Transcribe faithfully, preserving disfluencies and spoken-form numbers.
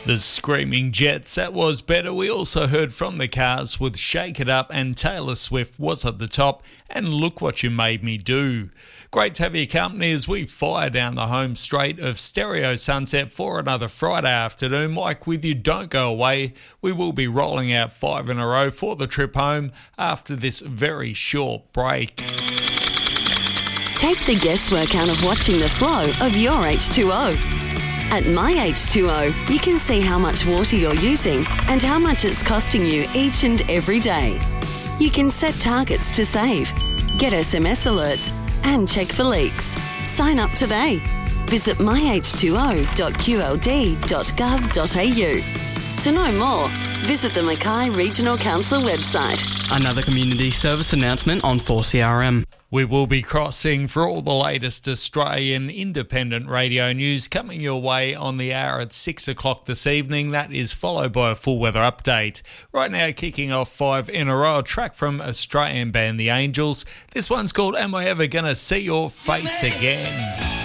The Screaming Jets, that was better. We also heard from the Cars with Shake It Up, and Taylor Swift was at the top, and Look What You Made Me Do. Great to have your company as we fire down the home straight of Stereo Sunset for another Friday afternoon. Mike with you, don't go away. We will be rolling out five in a row for the trip home after this very short break. Take the guesswork out of watching the flow of your H two O. At My H two O, you can see how much water you're using and how much it's costing you each and every day. You can set targets to save, get S M S alerts, and check for leaks. Sign up today. Visit my h two o dot q l d dot gov dot a u. To know more, visit the Mackay Regional Council website. Another community service announcement on four C R M. We will be crossing for all the latest Australian independent radio news coming your way on the hour at six o'clock this evening. That is followed by a full weather update. Right now, kicking off five in a row, a track from Australian band The Angels. This one's called Am I Ever Gonna See Your Face Again?